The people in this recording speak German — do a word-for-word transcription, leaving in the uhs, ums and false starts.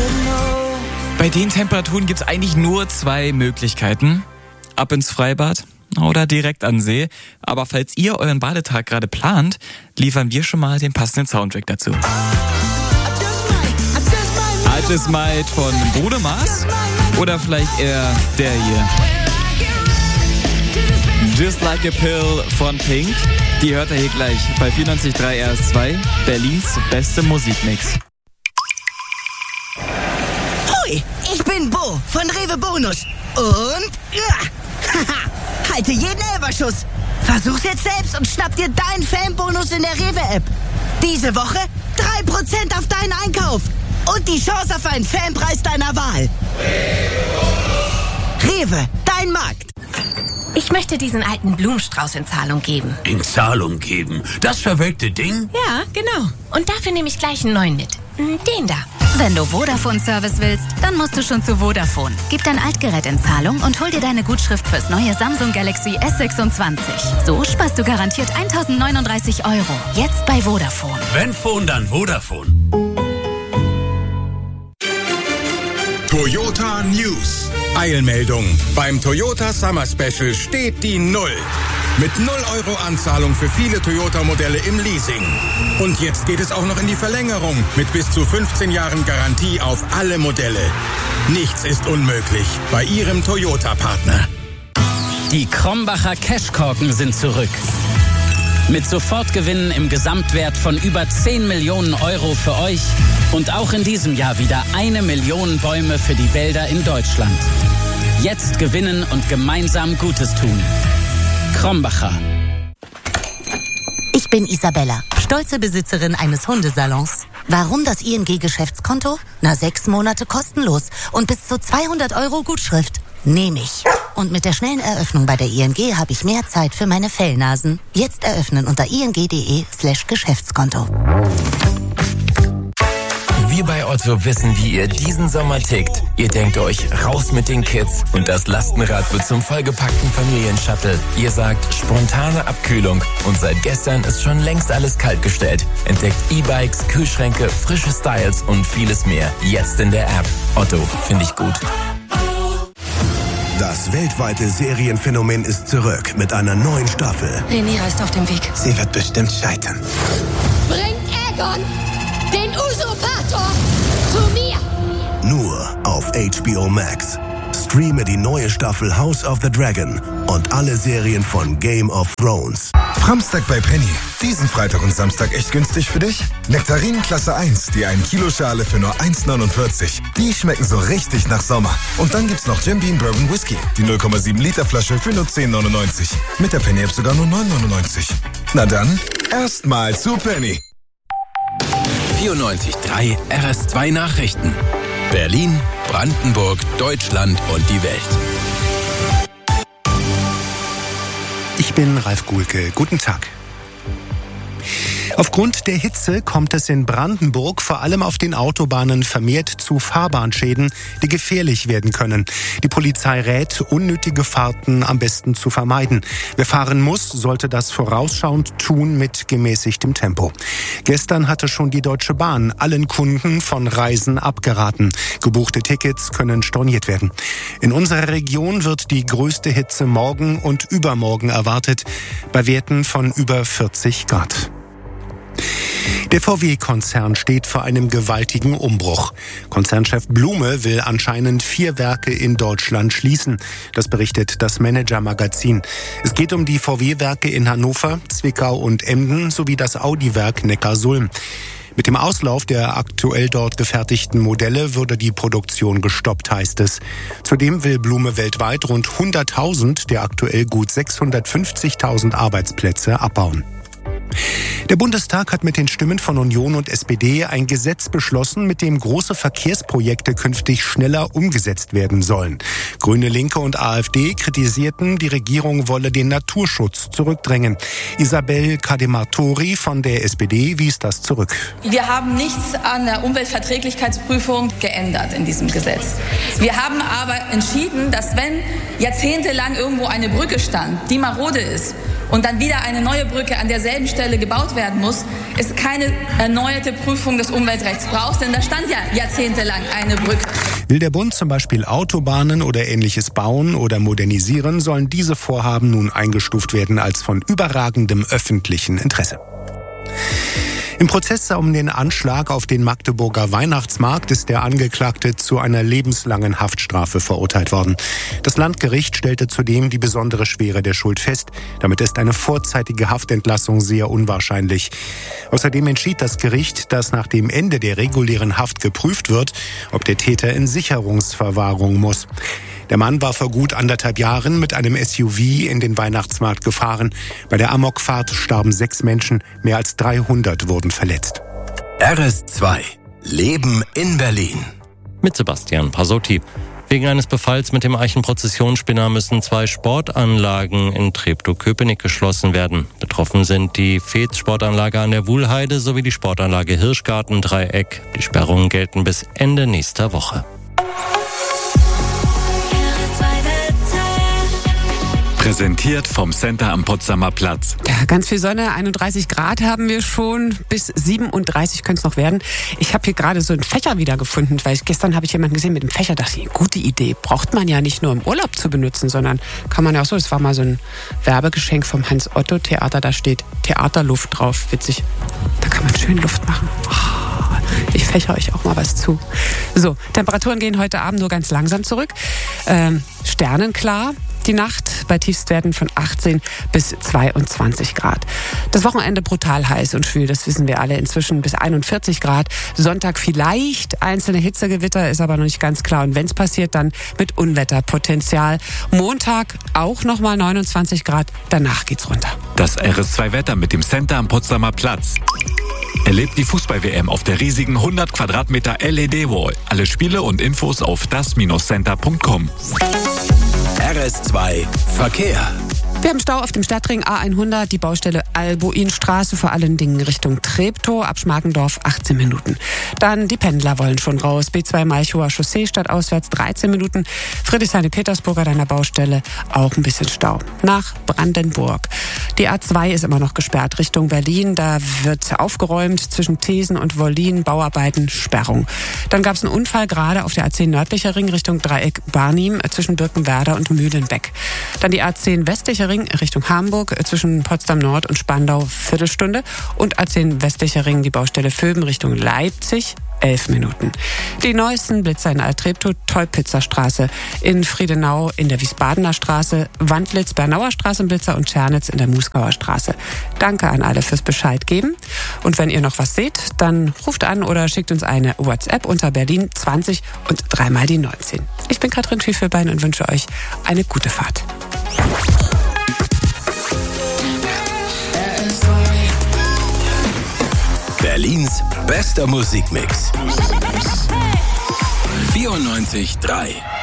Bei den Temperaturen gibt es eigentlich nur zwei Möglichkeiten. Ab ins Freibad oder direkt an See. Aber falls ihr euren Badetag gerade plant, liefern wir schon mal den passenden Soundtrack dazu. I Just Might von Bruno Mars oder vielleicht eher der hier. Just Like a Pill von Pink. Die hört ihr hier gleich bei vierundneunzig Komma drei R S zwei, Berlins beste Musikmix. Hui, ich bin Bo von Rewe Bonus. Und ja, halte jeden Elberschuss. Versuch's jetzt selbst und schnapp dir deinen Fanbonus in der Rewe-App. Diese Woche drei Prozent auf deinen Einkauf. Und die Chance auf einen Fanpreis deiner Wahl. Rewe, dein Markt. Ich möchte diesen alten Blumenstrauß in Zahlung geben. In Zahlung geben? Das verwelkte Ding? Ja, genau. Und dafür nehme ich gleich einen neuen mit. Den da. Wenn du Vodafone-Service willst, dann musst du schon zu Vodafone. Gib dein Altgerät in Zahlung und hol dir deine Gutschrift fürs neue Samsung Galaxy S sechsundzwanzig. So sparst du garantiert eintausendneununddreißig Euro. Jetzt bei Vodafone. Wenn Phone, dann Vodafone. Toyota News. Eilmeldung. Beim Toyota Summer Special steht die Null. Mit null Euro Anzahlung für viele Toyota-Modelle im Leasing. Und jetzt geht es auch noch in die Verlängerung mit bis zu fünfzehn Jahren Garantie auf alle Modelle. Nichts ist unmöglich bei Ihrem Toyota-Partner. Die Krombacher Cashkorken sind zurück. Mit Sofortgewinnen im Gesamtwert von über zehn Millionen Euro für euch und auch in diesem Jahr wieder eine Million Bäume für die Wälder in Deutschland. Jetzt gewinnen und gemeinsam Gutes tun. Krombacher. Ich bin Isabella, stolze Besitzerin eines Hundesalons. Warum das I N G-Geschäftskonto? Na, sechs Monate kostenlos und bis zu zweihundert Euro Gutschrift. Nehme ich. Und mit der schnellen Eröffnung bei der I N G habe ich mehr Zeit für meine Fellnasen. Jetzt eröffnen unter ing.de slash Geschäftskonto. Wir bei Otto wissen, wie ihr diesen Sommer tickt. Ihr denkt euch, raus mit den Kids und das Lastenrad wird zum vollgepackten Familienshuttle. Ihr sagt, spontane Abkühlung und seit gestern ist schon längst alles kaltgestellt. Entdeckt E-Bikes, Kühlschränke, frische Styles und vieles mehr. Jetzt in der App. Otto, finde ich gut. Das weltweite Serienphänomen ist zurück mit einer neuen Staffel. Renira ist auf dem Weg. Sie wird bestimmt scheitern. Bringt Aegon, den Usurpator, zu mir! Nur auf H B O Max. Streame die neue Staffel House of the Dragon und alle Serien von Game of Thrones. Samstag bei Penny. Diesen Freitag und Samstag echt günstig für dich? Nektarinen Klasse eins, die ein Kilo Schale für nur eins neunundvierzig. Die schmecken so richtig nach Sommer. Und dann gibt's noch Jim Beam Bourbon Whisky, die null Komma sieben Liter Flasche für nur zehn neunundneunzig. Mit der Penny App sogar nur neun neunundneunzig. Na dann, erstmal zu Penny. vierundneunzig Komma drei R S zwei Nachrichten. Berlin, Brandenburg, Deutschland und die Welt. Ich bin Ralf Guhlke. Guten Tag. Aufgrund der Hitze kommt es in Brandenburg vor allem auf den Autobahnen vermehrt zu Fahrbahnschäden, die gefährlich werden können. Die Polizei rät, unnötige Fahrten am besten zu vermeiden. Wer fahren muss, sollte das vorausschauend tun mit gemäßigtem Tempo. Gestern hatte schon die Deutsche Bahn allen Kunden von Reisen abgeraten. Gebuchte Tickets können storniert werden. In unserer Region wird die größte Hitze morgen und übermorgen erwartet, bei Werten von über vierzig Grad. Der V W-Konzern steht vor einem gewaltigen Umbruch. Konzernchef Blume will anscheinend vier Werke in Deutschland schließen. Das berichtet das Manager-Magazin. Es geht um die V W-Werke in Hannover, Zwickau und Emden sowie das Audi-Werk Neckarsulm. Mit dem Auslauf der aktuell dort gefertigten Modelle würde die Produktion gestoppt, heißt es. Zudem will Blume weltweit rund hunderttausend der aktuell gut sechshundertfünfzigtausend Arbeitsplätze abbauen. Der Bundestag hat mit den Stimmen von Union und S P D ein Gesetz beschlossen, mit dem große Verkehrsprojekte künftig schneller umgesetzt werden sollen. Grüne, Linke und AfD kritisierten, die Regierung wolle den Naturschutz zurückdrängen. Isabel Kadematori von der S P D wies das zurück. Wir haben nichts an der Umweltverträglichkeitsprüfung geändert in diesem Gesetz. Wir haben aber entschieden, dass wenn jahrzehntelang irgendwo eine Brücke stand, die marode ist, und dann wieder eine neue Brücke an derselben Stelle gebaut werden muss, es keine erneuerte Prüfung des Umweltrechts braucht, denn da stand ja jahrzehntelang eine Brücke. Will der Bund zum Beispiel Autobahnen oder Ähnliches bauen oder modernisieren, sollen diese Vorhaben nun eingestuft werden als von überragendem öffentlichen Interesse. Im Prozess um den Anschlag auf den Magdeburger Weihnachtsmarkt ist der Angeklagte zu einer lebenslangen Haftstrafe verurteilt worden. Das Landgericht stellte zudem die besondere Schwere der Schuld fest. Damit ist eine vorzeitige Haftentlassung sehr unwahrscheinlich. Außerdem entschied das Gericht, dass nach dem Ende der regulären Haft geprüft wird, ob der Täter in Sicherungsverwahrung muss. Der Mann war vor gut anderthalb Jahren mit einem S U V in den Weihnachtsmarkt gefahren. Bei der Amokfahrt starben sechs Menschen, mehr als dreihundert wurden verletzt. R S zwei. Leben in Berlin. Mit Sebastian Pasotti. Wegen eines Befalls mit dem Eichenprozessionsspinner müssen zwei Sportanlagen in Treptow-Köpenick geschlossen werden. Betroffen sind die F E Z Sportanlage an der Wuhlheide sowie die Sportanlage Hirschgarten-Dreieck. Die Sperrungen gelten bis Ende nächster Woche. Präsentiert vom Center am Potsdamer Platz. Ja, ganz viel Sonne, einunddreißig Grad haben wir schon, bis siebenunddreißig könnte es noch werden. Ich habe hier gerade so einen Fächer wiedergefunden, weil ich, gestern habe ich jemanden gesehen mit dem Fächer, dachte ich, gute Idee. Braucht man ja nicht nur im Urlaub zu benutzen, sondern kann man ja auch so, das war mal so ein Werbegeschenk vom Hans-Otto-Theater, da steht Theaterluft drauf, witzig. Da kann man schön Luft machen. Ich fächer euch auch mal was zu. So, Temperaturen gehen heute Abend nur ganz langsam zurück. Ähm, sternenklar. Die Nacht bei Tiefstwerten von achtzehn bis zweiundzwanzig Grad. Das Wochenende brutal heiß und schwül, das wissen wir alle, inzwischen bis einundvierzig Grad. Sonntag vielleicht einzelne Hitzegewitter, ist aber noch nicht ganz klar. Und wenn es passiert, dann mit Unwetterpotenzial. Montag auch nochmal neunundzwanzig Grad, danach geht's runter. Das R S zwei Wetter mit dem Center am Potsdamer Platz. Erlebt die Fußball-W M auf der riesigen hundert Quadratmeter L E D-Wall. Alle Spiele und Infos auf das Center punkt com. R S zwei Verkehr. Wir haben Stau auf dem Stadtring A hundert, die Baustelle Albuinstraße, vor allen Dingen Richtung Treptow, ab Schmargendorf achtzehn Minuten. Dann die Pendler wollen schon raus. B zwei Malchower Chaussee stadtauswärts dreizehn Minuten. Friedrichshain-Petersburg an der Baustelle auch ein bisschen Stau. Nach Brandenburg. Die A zwei ist immer noch gesperrt Richtung Berlin. Da wird aufgeräumt zwischen Thesen und Wollin. Bauarbeiten, Sperrung. Dann gab es einen Unfall gerade auf der A zehn nördlicher Ring Richtung Dreieck Barnim zwischen Birkenwerder und Mühlenbeck. Dann die A zehn westlicher Ring Richtung Hamburg zwischen Potsdam Nord und Spandau Viertelstunde und A zehn westlicher Ring die Baustelle Vöben Richtung Leipzig elf Minuten. Die neuesten Blitzer in Alt-Treptow, Teupitzer Straße, in Friedenau in der Wiesbadener Straße, Wandlitz, Bernauer Straßenblitzer und Tschernitz in der Musgauer Straße. Danke an alle fürs Bescheid geben. Und wenn ihr noch was seht, dann ruft an oder schickt uns eine WhatsApp unter Berlin zwanzig und dreimal die neunzehn. Ich bin Katrin Schiefelbein und wünsche euch eine gute Fahrt. Berlins bester Musikmix. vierundneunzig Komma drei